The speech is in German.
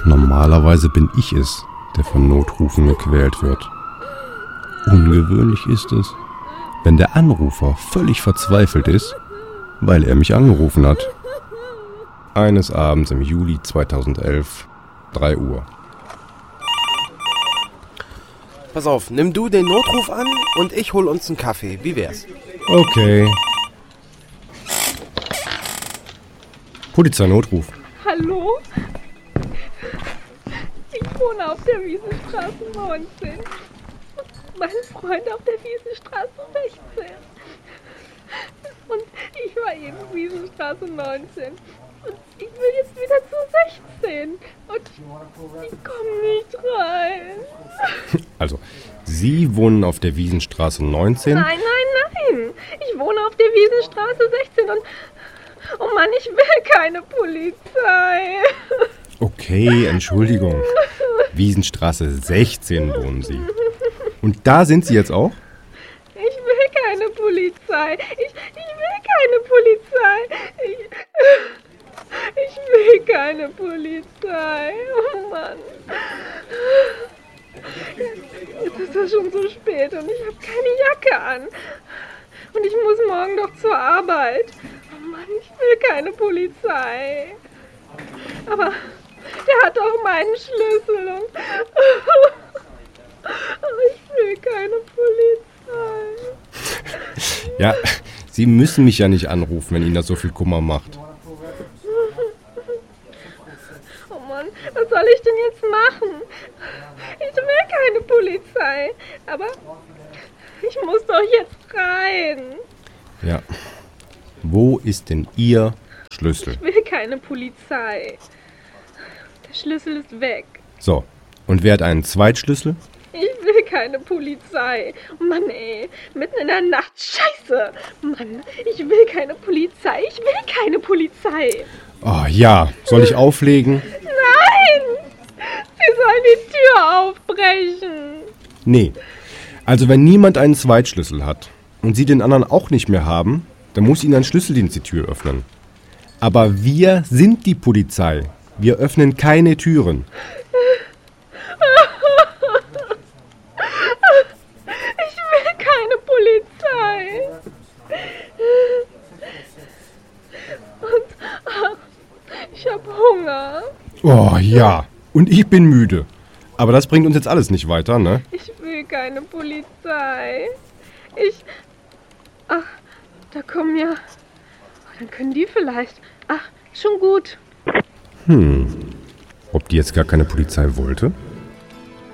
Normalerweise bin ich es, der von Notrufen gequält wird. Ungewöhnlich ist es, wenn der Anrufer völlig verzweifelt ist, weil er mich angerufen hat. Eines Abends im Juli 2011, 3 Uhr. Pass auf, nimm du den Notruf an und ich hol uns einen Kaffee. Wie wär's? Okay. Polizeinotruf. Hallo? Ich wohne auf der Wiesenstraße 19. Mein Freund auf der Wiesenstraße 16. Und ich war eben Wiesenstraße 19. Und ich will jetzt wieder zu 16. Und ich komme nicht rein. Also, Sie wohnen auf der Wiesenstraße 19? Nein. Ich wohne auf der Wiesenstraße 16 und... Oh Mann, ich will keine Polizei. Okay, Entschuldigung. Wiesenstraße 16 wohnen Sie. Und da sind Sie jetzt auch? Ich will keine Polizei. Ich will keine Polizei. Ich will keine Polizei. Oh Mann. Jetzt ist es schon so spät und ich habe keine Jacke an. Und ich muss morgen doch zur Arbeit. Oh Mann, ich will keine Polizei. Aber der hat doch meinen Schlüssel und... Aber ich will keine Polizei. Ja, Sie müssen mich ja nicht anrufen, wenn Ihnen das so viel Kummer macht. Oh Mann, was soll ich denn jetzt machen? Ich will keine Polizei. Aber ich muss doch jetzt rein. Ja. Wo ist denn Ihr Schlüssel? Ich will keine Polizei. Der Schlüssel ist weg. So, und wer hat einen Zweitschlüssel? Ich will keine Polizei. Mann, ey, mitten in der Nacht. Scheiße. Mann, ich will keine Polizei. Ich will keine Polizei. Oh ja, soll ich auflegen? Nein! Sie sollen die Tür aufbrechen. Nee. Also wenn niemand einen Zweitschlüssel hat und Sie den anderen auch nicht mehr haben, dann muss Ihnen ein Schlüsseldienst die Tür öffnen. Aber wir sind die Polizei. Wir öffnen keine Türen. Ich will keine Polizei. Und ach, ich habe Hunger. Oh ja, und ich bin müde. Aber das bringt uns jetzt alles nicht weiter, ne? Ich will keine Polizei. Ach, da kommen ja... Dann können die vielleicht... Ach, schon gut. Ob die jetzt gar keine Polizei wollte?